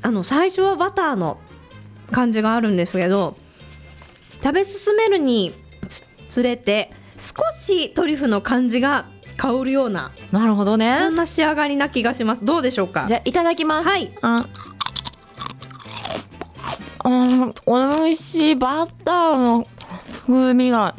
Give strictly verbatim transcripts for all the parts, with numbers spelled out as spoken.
あの最初はバターの感じがあるんですけど、食べ進めるにつつれて少しトリュフの感じが香るような、 なるほどね。 そんな仕上がりな気がします。どうでしょうか。 じゃあいただきます。 はい。 ああ、おいしい。バターの風味が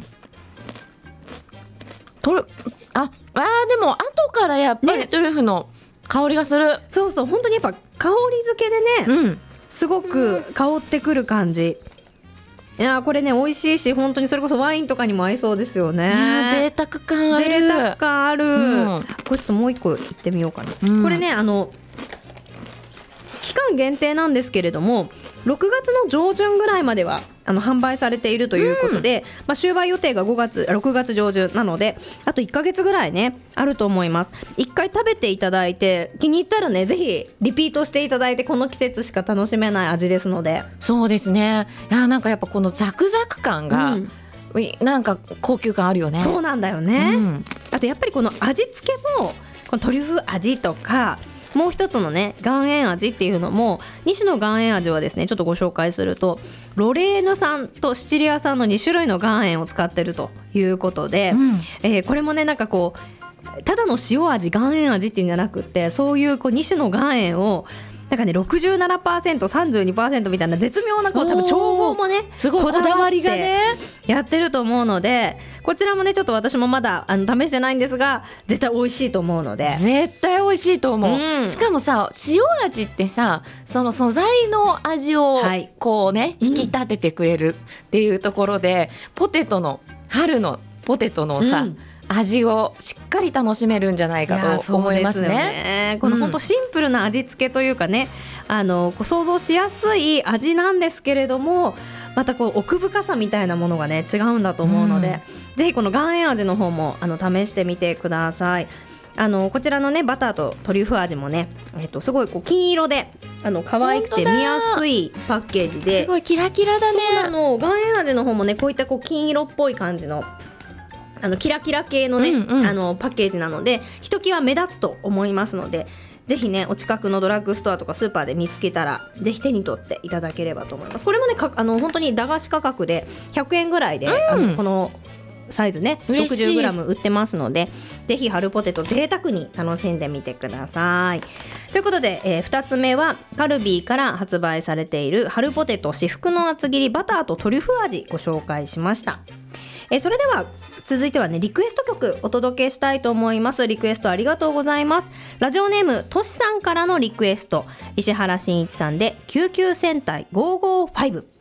トルああーでも後からやっぱりねトリュフの香りがする。 そうそう、本当にやっぱ香り付けでね、 うん、 すごく香ってくる感じ。いやーこれね美味しいし、本当にそれこそワインとかにも合いそうですよね。 贅沢感ある。 贅沢感ある、 うん、 これちょっともう一個いってみようかな、 うん、 これねあの期間限定なんですけれども、ろくがつの上旬ぐらいまではあの販売されているということで、うん、まあ、終売予定がごがつろくがつ上旬なので、あといっかげつぐらいねあると思います。一回食べていただいて気に入ったらね、ぜひリピートしていただいて、この季節しか楽しめない味ですので。 そうですね。いやなんかやっぱこのザクザク感が、うん、なんか高級感あるよね。 そうなんだよね、うん、あとやっぱりこの味付けもこのトリュフ味とか、もう一つのね岩塩味っていうのも、に種の岩塩味はですねちょっとご紹介すると、ロレーヌ産とシチリア産のに種類の岩塩を使ってるということで、うん、えー、これもねなんかこうただの塩味岩塩味っていうんじゃなくって、そういうこうに種の岩塩をなんかね ろくじゅうななパーセント、さんじゅうにパーセント みたいな絶妙なこう多分調合もねすごいこだわりがねやってると思うので、こちらもねちょっと私もまだあの試してないんですが、絶対美味しいと思うので。 絶対美味しいと思う、うん、しかもさ塩味ってさ、その素材の味をこうね、はい、引き立ててくれるっていうところで、うん、ポテトの春のポテトのさ、うん、味をしっかり楽しめるんじゃないかと思いますね。 そうですよね。この本当シンプルな味付けというかね、うん、あのこう想像しやすい味なんですけれども、またこう奥深さみたいなものがね違うんだと思うので、うん、ぜひこの岩塩味の方もあの試してみてください。あのこちらのねバターとトリュフ味もね、えっと、すごいこう金色であの可愛くて見やすいパッケージで、 すごいキラキラだね。 そうなの。岩塩味の方もねこういったこう金色っぽい感じのあのキラキラ系のね、うんうん、あのパッケージなので、ひときわ目立つと思いますので、ぜひねお近くのドラッグストアとかスーパーで見つけたらぜひ手に取っていただければと思います。これもねかあの本当に駄菓子価格でひゃくえんぐらいで、うん、あのこのサイズね ろくじゅうグラム 売ってますので、ぜひ春ポテト贅沢に楽しんでみてください。ということで、えー、ふたつめはカルビーから発売されている春ポテト至福の厚切りバターとトリュフ味ご紹介しました。えー、それでは続いてはねリクエスト曲お届けしたいと思います。リクエストありがとうございます。ラジオネームとしさんからのリクエスト、石原慎一さんで救急戦隊ごーごーごー